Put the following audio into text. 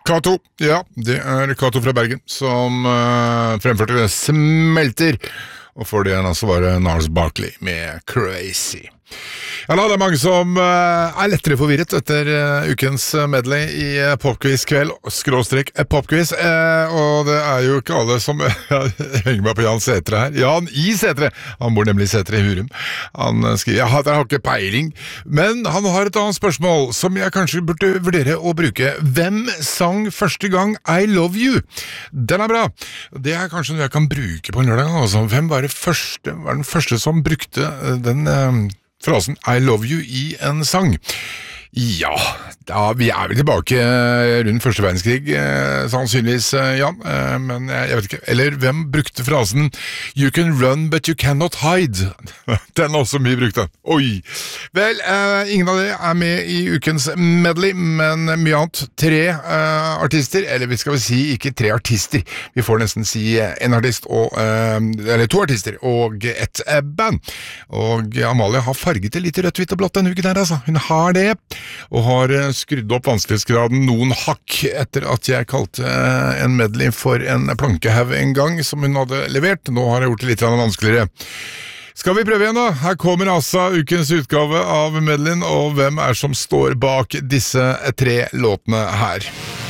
Kato, ja, det Kato fra Bergen som fremførte det Smelter, og for det altså var det Gnarls Barkley med Crazy. Ja, det er mange som lettere forvirret etter ukens medley i Popquiz kveld, skråstrek Popquiz, og det jo ikke alle som henger meg på Jan Sætre her. Jan I Sætre, han bor nemlig I Sætre I Hurum. Han skriver, jeg har ikke peiling, men han har et annet spørsmål som jeg kanskje burde vurdere å bruke. Hvem sang første gang I Love You? Den bra. Det kanskje noe jeg kan bruke på en lørdag. Altså. Hvem var den første som brukte den frasen I love you I en sang? Ja, vi vel tilbake rundt første verdenskrig, sannsynligvis, Jan, men jeg vet ikke. Eller hvem brukte frasen You can run, but you cannot hide? Den også mye brukte. Oi! Vel, ingen av det med I ukens medley, men mye annet. 3 artister, eller vi skal vel si ikke 3 artister. Vi får nesten si en artist, eller 2 artister, og et band. Og Amalie har farget det litt rødt, hvitt og blått denne uken her, altså. Hun har det. Og har skrudd opp vanskelighetsgraden noen hakk etter at jeg kalte en medley for en plankehaug en gang som hun hadde levert. Nå har jeg gjort det litt vanskeligere. Skal vi prøve igjen da? Her kommer altså ukens utgave av medleyen, og hvem som står bak disse 3 låtene her?